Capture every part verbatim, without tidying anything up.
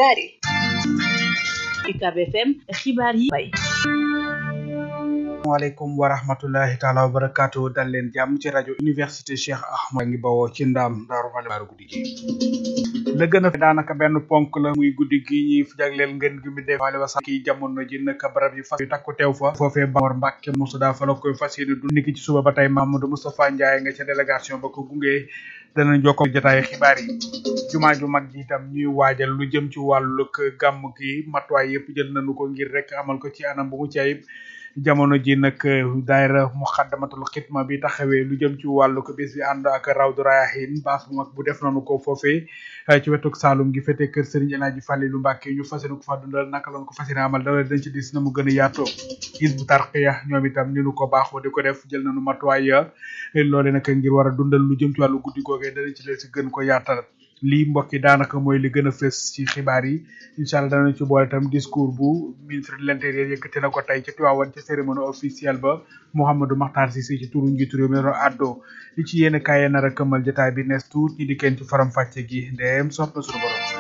xibaar yi U C A B F M xibaar yi bay Assalamualaikum warahmatullahi taala wabarakatuh dal len jam ci radio université Cheikh Ahmad ngi bawo ci ndam daru xalibaru guddi gi le gëna danaka benn ponk la muy guddi gi ñi jaglel ngeen gi mi def wala sax ki jamono ji nak barab yu fas yu takku tew fa fofé Bawor Mbacke Moussa fa la koy fasiyene du niki ci suba batay Mamadou Moustapha Ndiaye nga ci délégation ba ko gungé dana jokko jotaay xibaar yi juma ju mag ji tam ñuy waajal lu jëm ci walu gam gi matway yépp jël nañu ko ngir rek amal ko ci anam bu mu ci ayib jamono ji nak daayira muxaddamatul xitma bi taxawé lu jëm ci walu ko bis bi and ak rawdu rayahin baas bu mag bu def nañu ko fofé ci wetuk salum gi fété kër Serigne Elhadji Fallilu Mbacke ñu fassé ko fa dundal naka lañ ko fassé amal dara dañ ci dis na mu gëna yaato Hizbu Tarqiya ñoom itam ñu ko baaxo diko def jël nañu matuwaay ya lolé nak ngir wara dundal lu jëm ci walu guddi gogé dañ ci del ci gën ko yaatal li mbokki danaka moy li gëna fess ci xibaar yi inshallah dañu ci boole tam discours bu ministre de l'intérieur yëkëti na ko tay ci Tivaouane ci cérémonie officielle ba Mouhamadou Makhtar Cissé ci turu njiitu réew mi ro addo li ci yene kay na rek mal jotaay bi nes tout ñi di kenn ci faram faccé gi ndem sopp na suñu borom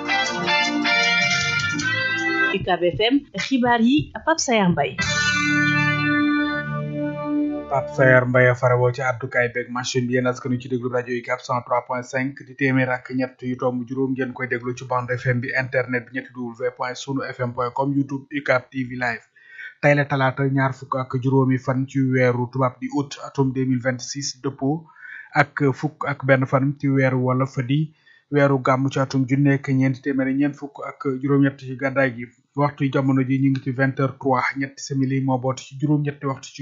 U C A B F M xibaar yi Pape Sayar Mbaye Pape Sayar Mbaye farawo ci addu kay bek machine bi yeen askanu ci déglu radio U C A B cent trois point cinq di témé rak ñett yu tomb juroom ngeen koy déglu ci bande F M bi internet bi ñetti w point sunu f m point com YouTube U C A B T V live tay la talata ñaar fukk ak juroomi fan ci wéru tubab di août atum deux mille vingt-six depo ak fukk ak ben fan ci wéru wala fa di wéru gamu ci atum ju nek ñent téméré ñent fukk ak juroom ñett ci gaday gi waxtu jamono ji ñi ngi ci vingt heures trois ñetti simili mo bot ci juroom ñetti waxtu ci